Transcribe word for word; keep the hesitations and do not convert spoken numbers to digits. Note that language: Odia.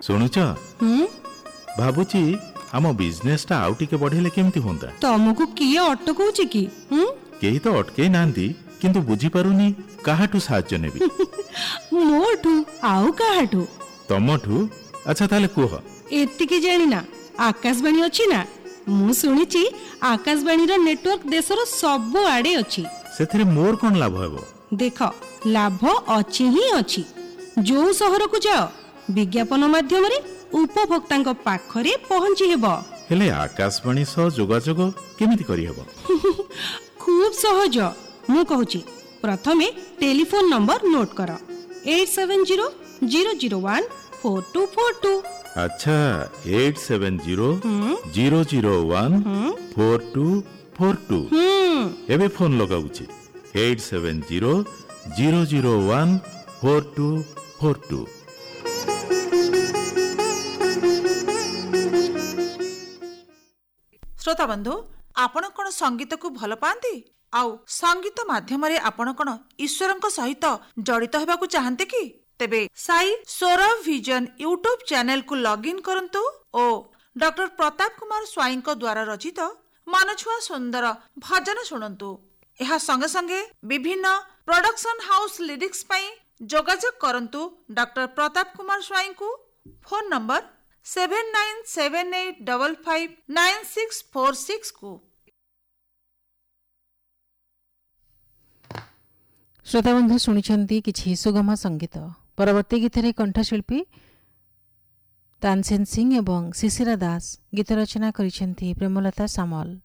ଶୁଣୁଛ ଭାବୁଛି ଆମ ବିଜନେସ ଟା ଆଉ ଟିକେ ବଢେଇଲେ କେମିତି ହୁଅନ୍ତା। ତମକୁ କିଏ ଅଟକଉଛି କି? କେହି ତ ଅଟକେଇ ନାହାନ୍ତି, କିନ୍ତୁ ବୁଝିପାରୁନି କାହାଠୁ ସାହାଯ୍ୟ ନେବି। ମୋଠୁ ଆଉ କାହାଠୁ? ତମଠୁ। ଆଚ୍ଛା ତାହେଲେ କୁହ। ଏତିକି ଜାଣିନା ଆକାଶବାଣୀ ଅଛି ନା? ମୁଁ ଶୁଣିଛି ଆକାଶବାଣୀର ନେଟୱାର୍କ ଦେଶର ସବୁ ଆଡେ ଅଛି। ସେଥିରେ ମୋର କଣ ଲାଭ ହେବ? ଦେଖ, ଲାଭ ଅଛି ହିଁ ଅଛି। ଯୋଉ ସହରକୁ ଯାଅ ବିଜ୍ଞାପନ ମାଧ୍ୟମରେ ଉପଭୋକ୍ତାଙ୍କ ପାଖରେ ପହଞ୍ଚି ହେବ। ହେଲେ ଆକାଶବାଣୀ ସହ ଯୋଗାଯୋଗ କେମିତି କରିହେବ? ଖୁବ ସହଜ। ମୁଁ କହୁଛି, ପ୍ରଥମେ ଟେଲିଫୋନ ନମ୍ବର ନୋଟ କର, eight seven zero zero zero one four two four two. ଆଚ୍ଛା, eight seven zero zero zero one four two four two. ଏବେ ଫୋନ ଲଗାଉଛି, eight seven zero zero zero one four two four two. ଶ୍ରୋତା ବନ୍ଧୁ, ଆପଣ କଣ ସଙ୍ଗୀତକୁ ଭଲ ପାଆନ୍ତି? ଆଉ ସଙ୍ଗୀତ ମାଧ୍ୟମରେ ଆପଣ କଣ ଈଶ୍ୱରଙ୍କ ସହିତ ଜଡ଼ିତ ହେବାକୁ ଚାହାନ୍ତି କି? ତେବେ ସାଇ ସ୍ୱର ଭିଜନ ୟୁଟ୍ୟୁବ ଚ୍ୟାନେଲକୁ ଲଗ୍ଇନ୍ କରନ୍ତୁ ଓ ଡକ୍ଟର ପ୍ରତାପ କୁମାର ସ୍ୱାଇଁଙ୍କ ଦ୍ୱାରା ରଚିତ ମନଛୁଆ ସୁନ୍ଦର ଭଜନ ଶୁଣନ୍ତୁ। ଏହା ସଙ୍ଗେ ସଙ୍ଗେ ବିଭିନ୍ନ ପ୍ରଡକ୍ସନ ହାଉସ୍ ଲିରିକ୍ସ ପାଇଁ ଯୋଗାଯୋଗ କରନ୍ତୁ ଡକ୍ଟର ପ୍ରତାପ କୁମାର ସ୍ୱାଇଁଙ୍କୁ। Phone number seven nine seven eight double five nine six four six କୁ। ଶ୍ରୋତାବନ୍ଧୁ ଶୁଣିଛନ୍ତି କିଛି ସୁଗମ ସଙ୍ଗୀତ। ପରବର୍ତ୍ତୀ ଗୀତରେ କଣ୍ଠଶିଳ୍ପୀ ତାନସେନ ସିଂ ଏବଂ ଶିଶିରା ଦାସ, ଗୀତ ରଚନା କରିଛନ୍ତି ପ୍ରେମଲତା ସାମଲ।